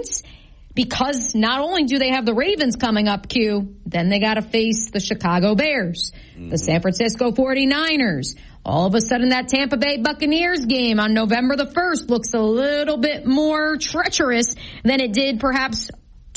because not only do they have the Ravens coming up, Q, then they got to face the Chicago Bears, the San Francisco 49ers. All of a sudden, that Tampa Bay Buccaneers game on November the 1st looks a little bit more treacherous than it did perhaps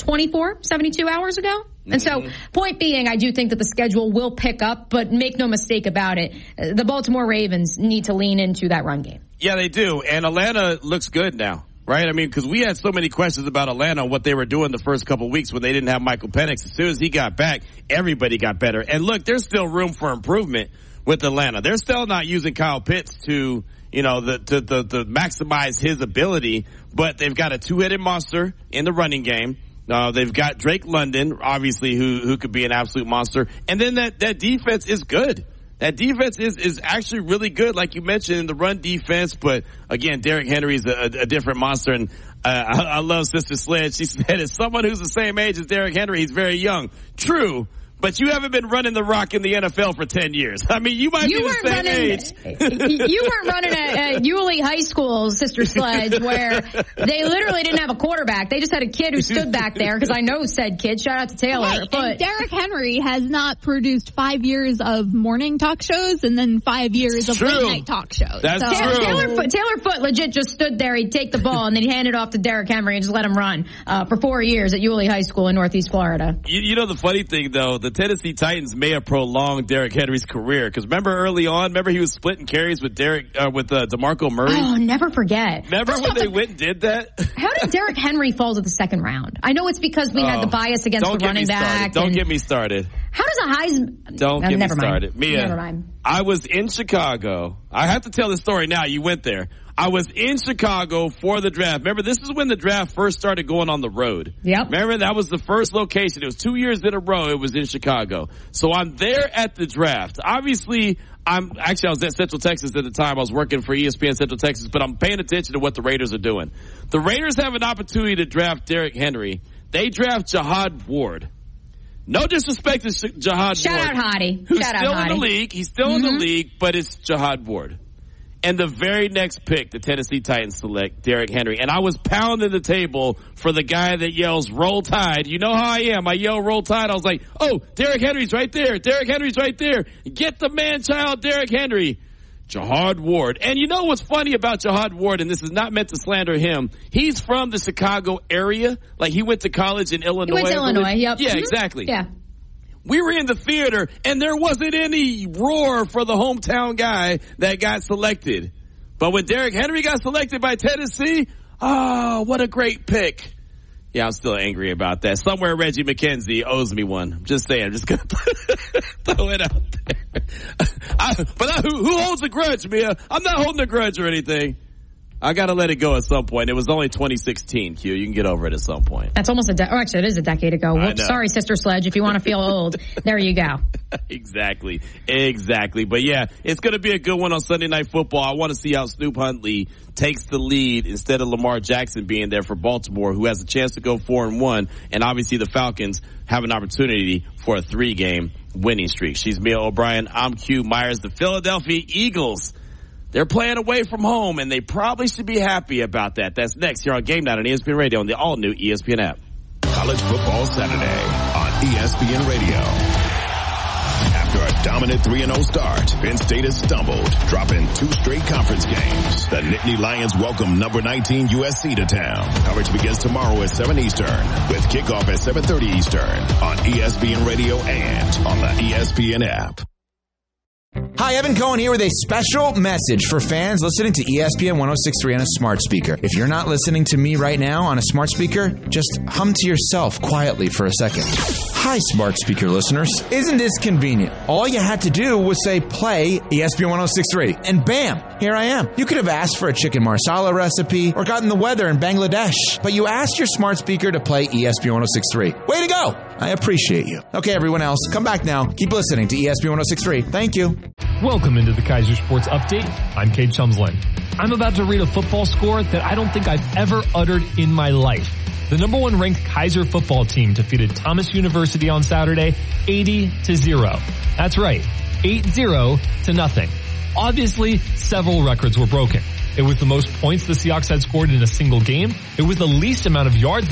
72 hours ago. And so, point being, I do think that the schedule will pick up, but make no mistake about it, the Baltimore Ravens need to lean into that run game. Yeah, they do. And Atlanta looks good now, right? I mean, because we had so many questions about Atlanta, what they were doing the first couple of weeks when they didn't have Michael Penix. As soon as he got back, everybody got better. And look, there's still room for improvement with Atlanta. They're still not using Kyle Pitts to maximize his ability, but they've got a two-headed monster in the running game. They've got Drake London, obviously, who could be an absolute monster. And then that defense is good. That defense is actually really good, like you mentioned, in the run defense. But again, Derrick Henry is a different monster. And I love Sister Sledge. She said, as someone who's the same age as Derrick Henry, he's very young. True. But you haven't been running the rock in the NFL for 10 years. I mean, you might be the same age. You weren't running at Yulee High School, Sister Sledge, where they literally didn't have a quarterback. They just had a kid who stood back there, because I know said kid. Shout out to Taylor. Right. But and Derrick Henry has not produced 5 years of morning talk shows and then 5 years of late night talk shows. That's true. Taylor Foote legit just stood there. He'd take the ball, and then he'd hand it off to Derrick Henry and just let him run for 4 years at Yulee High School in Northeast Florida. You know the funny thing, though? The Tennessee Titans may have prolonged Derrick Henry's career, because remember early on, he was splitting carries with DeMarco Murray? Oh, never forget. Remember when they went and did that? How did Derrick Henry fall to the second round? I know it's because we had the bias against the running back. Don't get me started. How does a Heisman... Don't get me started. Mia, never mind. I was in Chicago. I have to tell the story now. You went there. I was in Chicago for the draft. Remember, this is when the draft first started going on the road. Yep. Remember, that was the first location. It was 2 years in a row. It was in Chicago. So I'm there at the draft. Obviously, I was at Central Texas at the time. I was working for ESPN Central Texas, but I'm paying attention to what the Raiders are doing. The Raiders have an opportunity to draft Derrick Henry. They draft Jihad Ward. No disrespect to Jihad Ward. Shout out Hottie. Who's still in the league. He's still in the league, but it's Jihad Ward. And the very next pick, the Tennessee Titans select Derrick Henry. And I was pounding the table for the guy that yells, "Roll Tide." You know how I am. I yell, "Roll Tide." I was like, oh, Derrick Henry's right there. Derrick Henry's right there. Get the man-child Derrick Henry. Jihad Ward. And you know what's funny about Jihad Ward, and this is not meant to slander him, he's from the Chicago area. Like, he went to college in Illinois. He went to Illinois, yep. Yeah, exactly. Yeah. We were in the theater, and there wasn't any roar for the hometown guy that got selected. But when Derrick Henry got selected by Tennessee, oh, what a great pick. Yeah, I'm still angry about that. Somewhere Reggie McKenzie owes me one. I'm just saying. I'm just going to throw it out there. Who holds a grudge, Mia? I'm not holding a grudge or anything. I got to let it go at some point. It was only 2016, Q. You can get over it at some point. That's almost actually, it is a decade ago. Whoops, sorry, Sister Sledge. If you want to feel old, there you go. Exactly. But yeah, it's going to be a good one on Sunday Night Football. I want to see how Snoop Huntley takes the lead instead of Lamar Jackson being there for Baltimore, who has a chance to go 4-1. And obviously the Falcons have an opportunity for a 3-game winning streak. She's Mia O'Brien. I'm Q Myers. The Philadelphia Eagles, they're playing away from home, and they probably should be happy about that. That's next here on Game Night on ESPN Radio on the all-new ESPN app. College Football Saturday on ESPN Radio. After a dominant 3-0 start, Penn State has stumbled, dropping 2 straight conference games. The Nittany Lions welcome number 19 USC to town. Coverage begins tomorrow at 7 Eastern, with kickoff at 7:30 Eastern on ESPN Radio and on the ESPN app. Hi, Evan Cohen here with a special message for fans listening to ESPN 106.3 on a smart speaker. If you're not listening to me right now on a smart speaker, just hum to yourself quietly for a second. Hi, smart speaker listeners. Isn't this convenient? All you had to do was say, play ESPN 106.3, and bam, here I am. You could have asked for a chicken marsala recipe or gotten the weather in Bangladesh, but you asked your smart speaker to play ESPN 106.3. Way to go! I appreciate you. Okay, everyone else, come back now. Keep listening to ESPN 106.3. Thank you. Welcome into the Kaiser Sports Update. I'm Cade Chumsland. I'm about to read a football score that I don't think I've ever uttered in my life. The number 1 ranked Kaiser football team defeated Thomas University on Saturday 80-0. That's right, 80-0. Obviously, several records were broken. It was the most points the Seahawks had scored in a single game. It was the least amount of yards